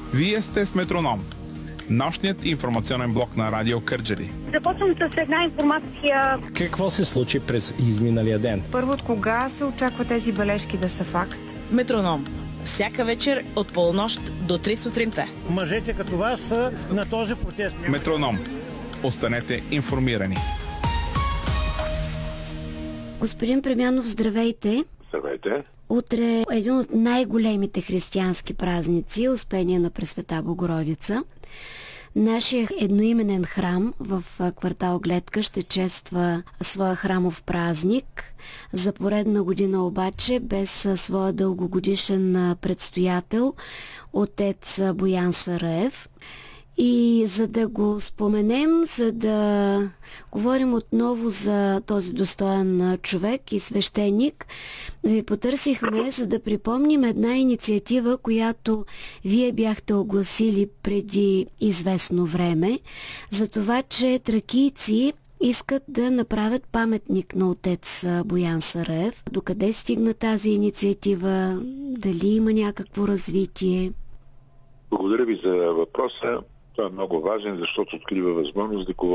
Вие сте с Метроном, нощният информационен блок на Радио Кърджали. Започвам с една информация. Какво се случи през изминалия ден? Първо, от кога се очаква тези бележки да са факт? Метроном. Всяка вечер от полунощ до 3 сутринта. Мъжете като вас са на този протест. Метроном. Останете информирани. Господин Премянов, здравейте! Здравейте! Утре е един от най-големите християнски празници, Успение на Пресвета Богородица. Нашия едноименен храм в квартал Гледка ще чества своя храмов празник. За поредна година обаче без своя дългогодишен предстоятел, отец Боян Сараев. И за да го споменем, за да говорим отново за този достоен човек и свещеник, ви потърсихме, за да припомним една инициатива, която вие бяхте огласили преди известно време, за това, че тракийци искат да направят паметник на отец Боян Сараев. Докъде стигна тази инициатива? Дали има някакво развитие? Благодаря ви за въпроса. Той е много важен, защото открива възможност да говорим